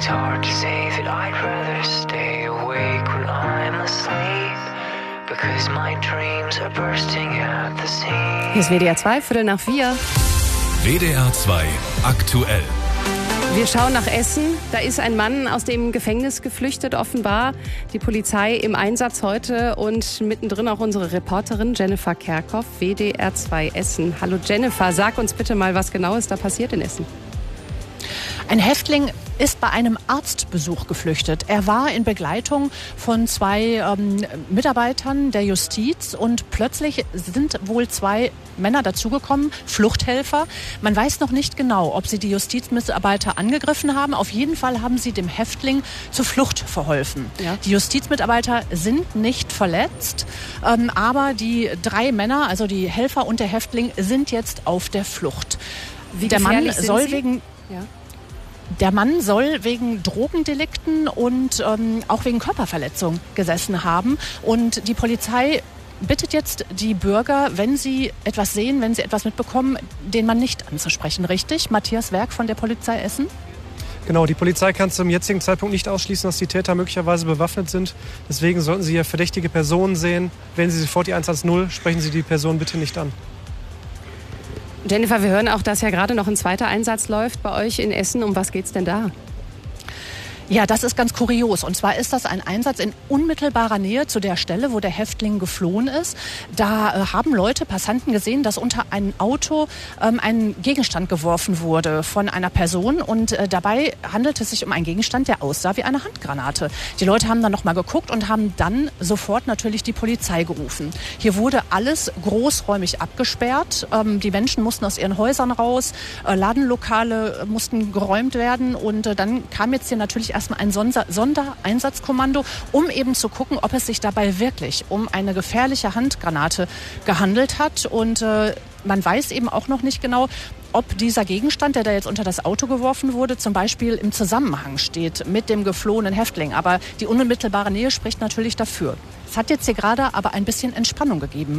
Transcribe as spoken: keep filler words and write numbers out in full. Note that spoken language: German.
It's hard to say that I'd rather stay awake when I'm asleep, because my dreams are bursting at the seams. Hier ist W D R zwei, Viertel nach vier. W D R zwei aktuell. Wir schauen nach Essen. Da ist ein Mann aus dem Gefängnis geflüchtet, offenbar. Die Polizei im Einsatz heute und mittendrin auch unsere Reporterin Jennifer Kerkhoff, W D R zwei Essen. Hallo Jennifer, sag uns bitte mal, was genau ist da passiert in Essen? Ein Häftling ist bei einem Arztbesuch geflüchtet. Er war in Begleitung von zwei ähm, Mitarbeitern der Justiz und plötzlich sind wohl zwei Männer dazugekommen, Fluchthelfer. Man weiß noch nicht genau, ob sie die Justizmitarbeiter angegriffen haben. Auf jeden Fall haben sie dem Häftling zur Flucht verholfen. Ja. Die Justizmitarbeiter sind nicht verletzt, ähm, aber die drei Männer, also die Helfer und der Häftling, sind jetzt auf der Flucht. Wie der Mann sind soll sie? wegen... Ja. Der Mann soll wegen Drogendelikten und ähm, auch wegen Körperverletzung gesessen haben. Und die Polizei bittet jetzt die Bürger, wenn sie etwas sehen, wenn sie etwas mitbekommen, den Mann nicht anzusprechen. Richtig? Matthias Werk von der Polizei Essen? Genau, die Polizei kann zum jetzigen Zeitpunkt nicht ausschließen, dass die Täter möglicherweise bewaffnet sind. Deswegen sollten Sie hier verdächtige Personen sehen. Wählen Sie sofort die eins eins null, sprechen Sie die Person bitte nicht an. Jennifer, wir hören auch, dass ja gerade noch ein zweiter Einsatz läuft bei euch in Essen. Um was geht's denn da? Ja, das ist ganz kurios. Und zwar ist das ein Einsatz in unmittelbarer Nähe zu der Stelle, wo der Häftling geflohen ist. Da äh, haben Leute, Passanten gesehen, dass unter ein Auto ähm, ein Gegenstand geworfen wurde von einer Person. Und äh, dabei handelt es sich um einen Gegenstand, der aussah wie eine Handgranate. Die Leute haben dann noch mal geguckt und haben dann sofort natürlich die Polizei gerufen. Hier wurde alles großräumig abgesperrt. Ähm, die Menschen mussten aus ihren Häusern raus. Äh, Ladenlokale mussten geräumt werden. Und äh, dann kam jetzt hier natürlich erstmal ein Sonder- Sondereinsatzkommando, um eben zu gucken, ob es sich dabei wirklich um eine gefährliche Handgranate gehandelt hat. Und äh, man weiß eben auch noch nicht genau, ob dieser Gegenstand, der da jetzt unter das Auto geworfen wurde, zum Beispiel im Zusammenhang steht mit dem geflohenen Häftling. Aber die unmittelbare Nähe spricht natürlich dafür. Es hat jetzt hier gerade aber ein bisschen Entspannung gegeben.